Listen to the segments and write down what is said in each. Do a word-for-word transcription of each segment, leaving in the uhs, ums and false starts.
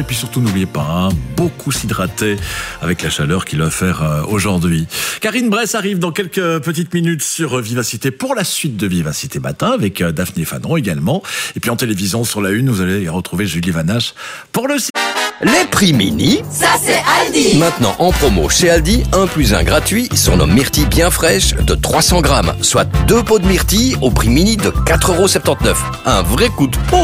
Et puis surtout, n'oubliez pas, hein, beaucoup s'hydrater avec la chaleur qu'il va faire euh, aujourd'hui. Karine Bress arrive dans quelques petites minutes sur euh, Vivacité pour la suite de Vivacité Matin avec euh, Daphné Fanon également. Et puis en télévision sur la une, vous allez retrouver Julie Vanache pour le... Les prix mini, ça c'est Aldi. Maintenant en promo chez Aldi, un plus un gratuit sur nos myrtilles bien fraîches de trois cents grammes, soit deux pots de myrtilles au prix mini de quatre euros soixante-dix-neuf. Un vrai coup de pot.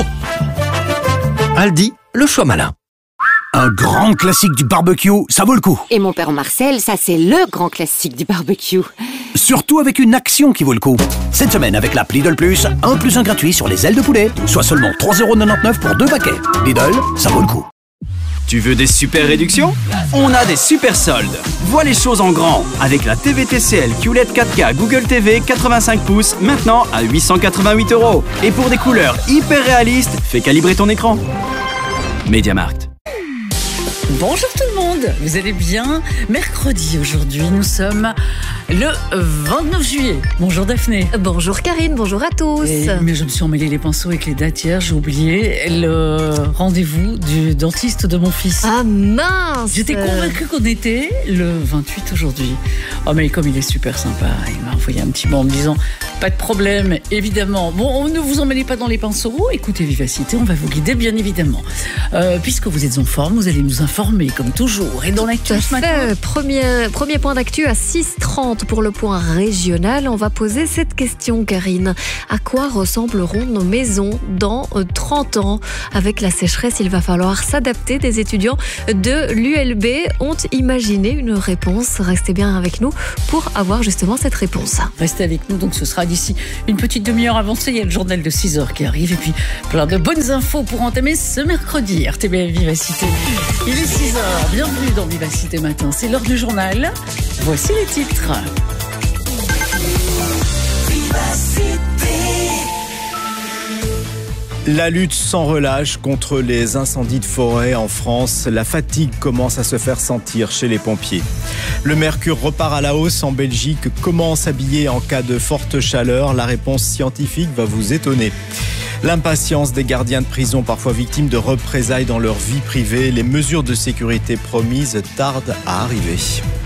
Aldi, le choix malin. Un grand classique du barbecue, ça vaut le coup. Et mon père Marcel, ça c'est le grand classique du barbecue. Surtout avec une action qui vaut le coup. Cette semaine avec l'app Lidl Plus, un plus un gratuit sur les ailes de poulet, soit seulement trois euros quatre-vingt-dix-neuf pour deux paquets. Lidl, ça vaut le coup. Tu veux des super réductions? On a des super soldes. Vois les choses en grand avec la T V T C L Q L E D quatre K Google T V quatre-vingt-cinq pouces maintenant à huit cent quatre-vingt-huit euros. Et pour des couleurs hyper réalistes, fais calibrer ton écran. MediaMarkt. Bonjour tout le monde, vous allez bien? Mercredi aujourd'hui, nous sommes le vingt-neuf juillet. Bonjour Daphné. Bonjour Karine, bonjour à tous. Et, mais je me suis emmêlé les pinceaux avec les dates hier, j'ai oublié le rendez-vous du dentiste de mon fils. Ah mince! J'étais convaincue qu'on était le vingt-huit aujourd'hui. Oh mais comme il est super sympa, il m'a envoyé un petit mot en me disant pas de problème, évidemment. Bon, ne vous emmêlez pas dans les pinceaux, écoutez Vivacité, on va vous guider bien évidemment. Euh, puisque vous êtes en forme, vous allez nous informer comme toujours. Et dans l'actu ce matin, premier, premier point d'actu à six heures trente pour le point régional. On va poser cette question, Karine. À quoi ressembleront nos maisons dans trente ans? Avec la sécheresse, il va falloir s'adapter. Des étudiants de l'U L B ont imaginé une réponse. Restez bien avec nous pour avoir justement cette réponse. Restez avec nous, donc ce sera d'ici une petite demi-heure avancée. Il y a le journal de six heures qui arrive et puis plein de bonnes infos pour entamer ce mercredi. R T B F Vivacité. Il est six heures, bienvenue dans Vivacité Matin. C'est l'heure du journal. Voici les titres. La lutte sans relâche contre les incendies de forêt en France, la fatigue commence à se faire sentir chez les pompiers. Le mercure repart à la hausse en Belgique. Comment s'habiller en cas de forte chaleur? La réponse scientifique va vous étonner. L'impatience des gardiens de prison, parfois victimes de représailles dans leur vie privée. Les mesures de sécurité promises tardent à arriver.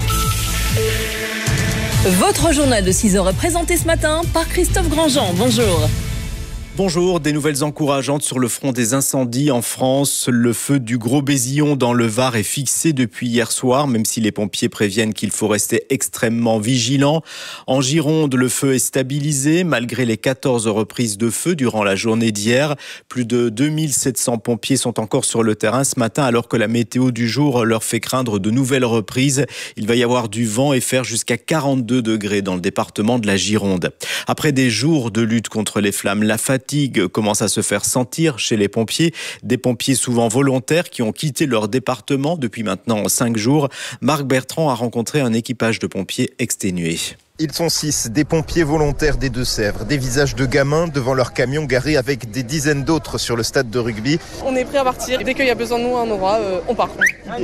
Votre journal de six heures est présenté ce matin par Christophe Grandjean. Bonjour. Bonjour, des nouvelles encourageantes sur le front des incendies en France. Le feu du Gros Bézillon dans le Var est fixé depuis hier soir, même si les pompiers préviennent qu'il faut rester extrêmement vigilant. En Gironde, le feu est stabilisé malgré les quatorze reprises de feu durant la journée d'hier. Plus de deux mille sept cents pompiers sont encore sur le terrain ce matin alors que la météo du jour leur fait craindre de nouvelles reprises. Il va y avoir du vent et faire jusqu'à quarante-deux degrés dans le département de la Gironde. Après des jours de lutte contre les flammes, la fatigue commence à se faire sentir chez les pompiers. Des pompiers souvent volontaires qui ont quitté leur département depuis maintenant cinq jours. Marc Bertrand a rencontré un équipage de pompiers exténués. Ils sont six, des pompiers volontaires des Deux-Sèvres, des visages de gamins devant leur camion garé avec des dizaines d'autres sur le stade de rugby. On est prêt à partir. Dès qu'il y a besoin de nous à un endroit, euh, on part.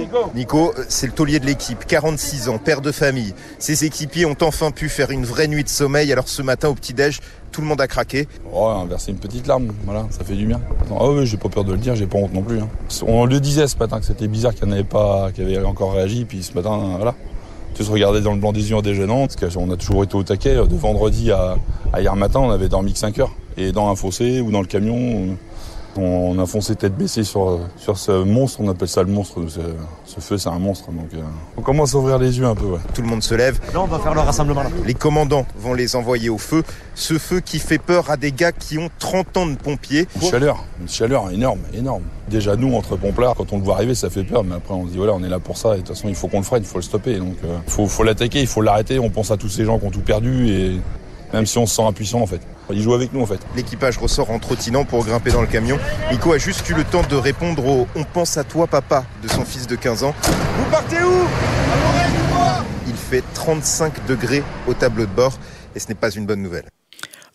Nico, c'est le taulier de l'équipe, quarante-six ans, père de famille. Ses équipiers ont enfin pu faire une vraie nuit de sommeil. Alors ce matin au petit-déj, tout le monde a craqué. Oh, on a versé une petite larme, voilà, ça fait du bien. Ah oui, j'ai pas peur de le dire, j'ai pas honte non plus. Hein. On le disait ce matin que c'était bizarre qu'il n'y en avait pas, qu'il avait encore réagi, puis ce matin, voilà. Tout se regarder dans le blanc des yeux en déjeunant, parce qu'on a toujours été au taquet. De vendredi à, à hier matin, on avait dormi que cinq heures. Et dans un fossé ou dans le camion, on a foncé tête baissée sur, sur ce monstre, on appelle ça le monstre. Ce, ce feu, c'est un monstre. Donc euh, on commence à ouvrir les yeux un peu. Ouais. Tout le monde se lève. Là, on va faire le rassemblement. Là. Les commandants vont les envoyer au feu. Ce feu qui fait peur à des gars qui ont trente ans de pompiers. Une chaleur, une chaleur énorme, énorme. Déjà, nous, entre pomplards, quand on le voit arriver, ça fait peur. Mais après, on se dit, voilà, on est là pour ça. Et de toute façon, il faut qu'on le freine, il faut le stopper. Donc, il euh, faut, faut l'attaquer, il faut l'arrêter. On pense à tous ces gens qui ont tout perdu. Et même si on se sent impuissant, en fait. Il joue avec nous, en fait. L'équipage ressort en trottinant pour grimper dans le camion. Nico a juste eu le temps de répondre au « On pense à toi, papa » de son fils de quinze ans. Vous partez où? Il fait trente-cinq degrés au tableau de bord et ce n'est pas une bonne nouvelle.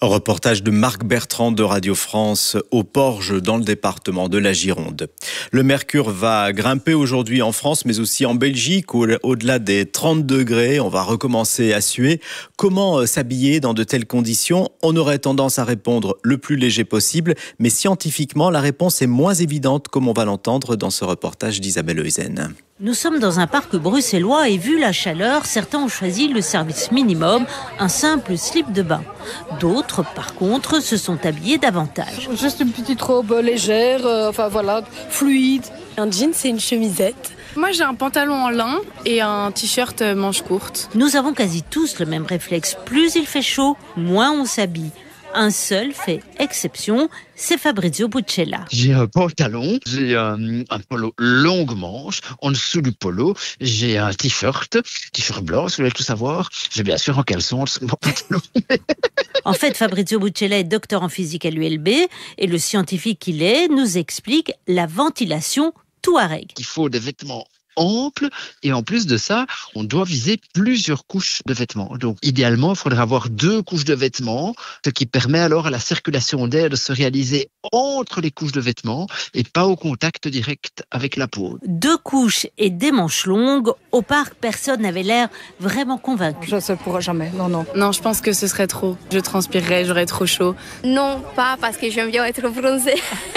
Reportage de Marc Bertrand de Radio France au Porge dans le département de la Gironde. Le mercure va grimper aujourd'hui en France mais aussi en Belgique au-delà des trente degrés. On va recommencer à suer. Comment s'habiller dans de telles conditions ? On aurait tendance à répondre le plus léger possible, mais scientifiquement la réponse est moins évidente comme on va l'entendre dans ce reportage d'Isabelle Heusen. Nous sommes dans un parc bruxellois et vu la chaleur, certains ont choisi le service minimum, un simple slip de bain. D'autres, par contre, se sont habillés davantage. Juste une petite robe légère, euh, enfin voilà, fluide. Un jean, c'est une chemisette. Moi, j'ai un pantalon en lin et un t-shirt manche courte. Nous avons quasi tous le même réflexe. Plus il fait chaud, moins on s'habille. Un seul fait exception, c'est Fabrizio Buccella. J'ai un pantalon, j'ai un, un polo longue manche. En dessous du polo, j'ai un t-shirt, t-shirt blanc, si vous voulez tout savoir. J'ai bien sûr un caleçon en dessous de mon pantalon. En fait, Fabrizio Buccella est docteur en physique à l'U L B et le scientifique qu'il est nous explique la ventilation touareg. Il faut des vêtements ample et en plus de ça, on doit viser plusieurs couches de vêtements. Donc idéalement, il faudrait avoir deux couches de vêtements, ce qui permet alors à la circulation d'air de se réaliser entre les couches de vêtements et pas au contact direct avec la peau. Deux couches et des manches longues, au parc, personne n'avait l'air vraiment convaincu. Je ne pourrai jamais, non, non. Non, je pense que ce serait trop. Je transpirerais, j'aurais trop chaud. Non, pas parce que j'aime bien être bronzée.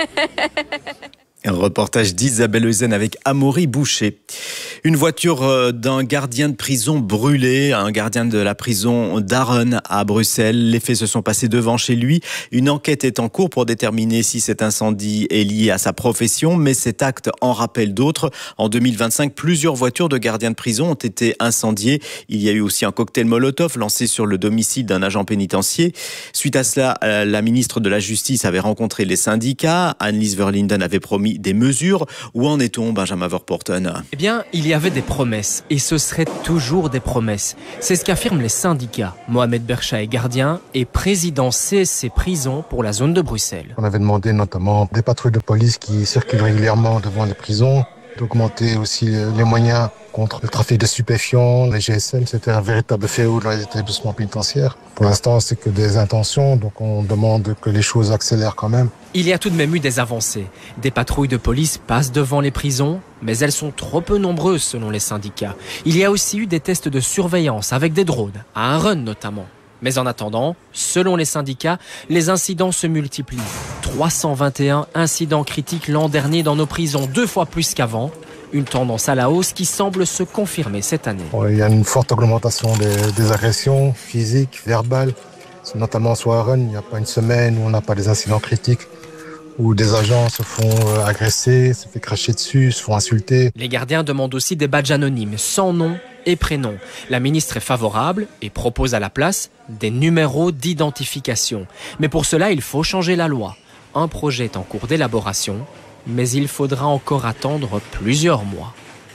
Un reportage d'Isabelle Heusen avec Amaury Boucher. Une voiture d'un gardien de prison brûlée, un gardien de la prison d'Arren à Bruxelles. Les faits se sont passés devant chez lui. Une enquête est en cours pour déterminer si cet incendie est lié à sa profession, mais cet acte en rappelle d'autres. En deux mille vingt-cinq, plusieurs voitures de gardiens de prison ont été incendiées. Il y a eu aussi un cocktail Molotov lancé sur le domicile d'un agent pénitentiaire. Suite à cela, la ministre de la Justice avait rencontré les syndicats. Annelies Verlinden avait promis des mesures. Où en est-on, Benjamin Verpoorten ? Eh bien, il y avait des promesses, et ce seraient toujours des promesses. C'est ce qu'affirment les syndicats. Mohamed Bercha est gardien et président C S C Prison pour la zone de Bruxelles. On avait demandé notamment des patrouilles de police qui circulent régulièrement devant les prisons, d'augmenter aussi les moyens contre le trafic de stupéfiants, les G S L. C'était un véritable fléau dans les établissements pénitentiaires. Pour l'instant, c'est que des intentions, donc on demande que les choses accélèrent quand même. Il y a tout de même eu des avancées. Des patrouilles de police passent devant les prisons, mais elles sont trop peu nombreuses selon les syndicats. Il y a aussi eu des tests de surveillance avec des drones, à Arren notamment. Mais en attendant, selon les syndicats, les incidents se multiplient. trois cent vingt et un incidents critiques l'an dernier dans nos prisons, deux fois plus qu'avant. Une tendance à la hausse qui semble se confirmer cette année. Il y a une forte augmentation des, des agressions physiques, verbales. Notamment sur Arren, il n'y a pas une semaine où on n'a pas des incidents critiques, où des agents se font agresser, se font cracher dessus, se font insulter. Les gardiens demandent aussi des badges anonymes, sans nom et prénom. La ministre est favorable et propose à la place des numéros d'identification. Mais pour cela, il faut changer la loi. Un projet est en cours d'élaboration, mais il faudra encore attendre plusieurs mois.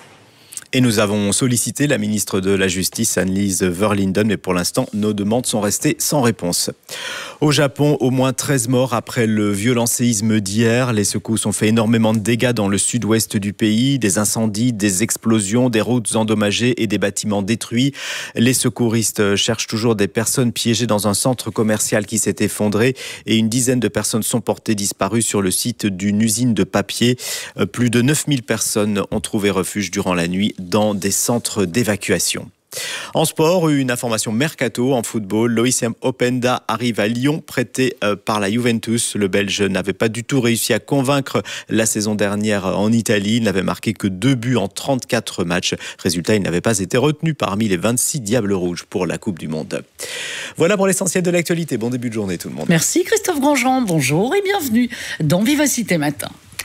Et nous avons sollicité la ministre de la Justice, Annelies Verlinden, mais pour l'instant, nos demandes sont restées sans réponse. Au Japon, au moins treize morts après le violent séisme d'hier. Les secousses ont fait énormément de dégâts dans le sud-ouest du pays. Des incendies, des explosions, des routes endommagées et des bâtiments détruits. Les secouristes cherchent toujours des personnes piégées dans un centre commercial qui s'est effondré et une dizaine de personnes sont portées disparues sur le site d'une usine de papier. Plus de neuf mille personnes ont trouvé refuge durant la nuit dans des centres d'évacuation. En sport, une information mercato en football. Loïs Openda arrive à Lyon, prêté par la Juventus. Le Belge n'avait pas du tout réussi à convaincre la saison dernière en Italie. Il n'avait marqué que deux buts en trente-quatre matchs. Résultat, il n'avait pas été retenu parmi les vingt-six Diables Rouges pour la Coupe du Monde. Voilà pour l'essentiel de l'actualité. Bon début de journée tout le monde. Merci Christophe Grandjean. Bonjour et bienvenue dans Vivacité Matin.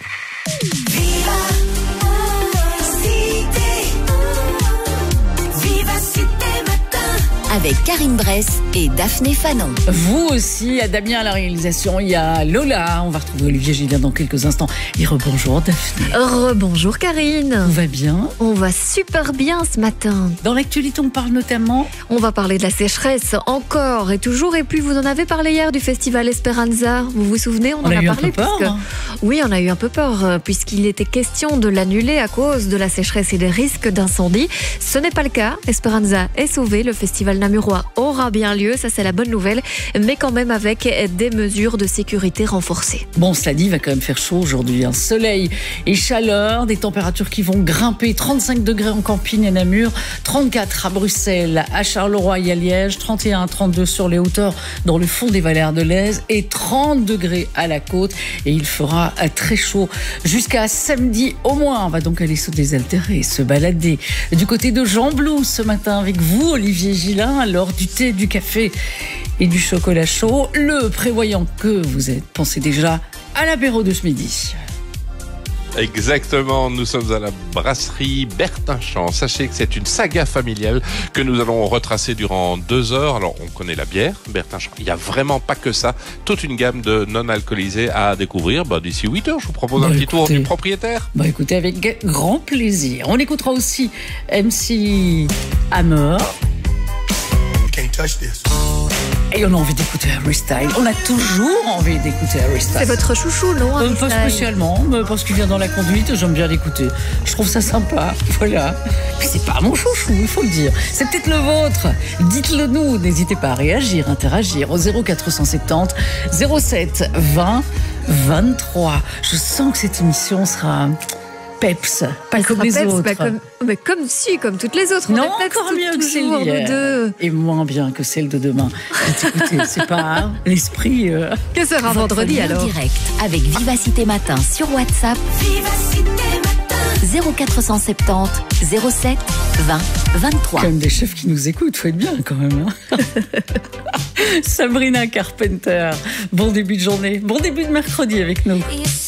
Avec Karine Bress et Daphné Fanon. Vous aussi, à Damien à la réalisation, il y a Lola. On va retrouver Olivier Gillian dans quelques instants. Et rebonjour Daphné. Rebonjour Karine. Tout va bien? On va super bien ce matin. Dans l'actualité, on parle notamment... On va parler de la sécheresse, encore et toujours. Et puis, vous en avez parlé hier du festival Esperanza. Vous vous souvenez? On, on en a, a eu parlé. Un peu peur, puisque... hein. Oui, on a eu un peu peur, puisqu'il était question de l'annuler à cause de la sécheresse et des risques d'incendie. Ce n'est pas le cas. Esperanza est sauvé. Le festival n'a namurois aura bien lieu, ça c'est la bonne nouvelle, mais quand même avec des mesures de sécurité renforcées. Bon, cela dit, il va quand même faire chaud aujourd'hui. Hein. Soleil et chaleur, des températures qui vont grimper. trente-cinq degrés en Campine et Namur, trente-quatre à Bruxelles, à Charleroi et à Liège, trente et un à trente-deux sur les hauteurs dans le fond des vallées ardennaises et trente degrés à la côte. Et il fera très chaud jusqu'à samedi au moins. On va donc aller se désaltérer, se balader. Du côté de Jean-Blou ce matin avec vous, Olivier Gillin, à l'heure du thé, du café et du chocolat chaud. Le prévoyant que vous êtes, pensez déjà à l'apéro de ce midi. Exactement, nous sommes à la brasserie Bertinchamp. Sachez que c'est une saga familiale que nous allons retracer durant deux heures. Alors, on connaît la bière, Bertinchamp. Il n'y a vraiment pas que ça. Toute une gamme de non-alcoolisés à découvrir. Bah, d'ici huit heures, je vous propose bah, un écoutez, petit tour du propriétaire. Bah, écoutez, avec grand plaisir. On écoutera aussi M C Hammer. Can't touch this. Et on a envie d'écouter Harry Styles. On a toujours envie d'écouter Harry Styles. C'est votre chouchou, non, Harry euh, Pas Styles. Spécialement, mais parce qu'il vient dans la conduite, j'aime bien l'écouter. Je trouve ça sympa, voilà. Puis c'est pas mon chouchou, il faut le dire. C'est peut-être le vôtre. Dites-le nous, n'hésitez pas à réagir, interagir au zéro quatre cent soixante-dix zéro sept vingt vingt-trois. Je sens que cette émission sera... peps, pas comme les peps, autres. Bah comme, mais comme si, comme toutes les autres. Non, on est encore mieux que celle de d'hier. deux. Et moins bien que celle de demain. Écoutez, c'est pas hein, l'esprit. Euh... Que sera vendredi alors? Direct avec Vivacité Matin sur WhatsApp. Vivacité Matin. zéro quatre cent soixante-dix zéro sept vingt vingt-trois. Comme des chefs qui nous écoutent, faut être bien quand même. Hein. Sabrina Carpenter, bon début de journée, bon début de mercredi avec nous.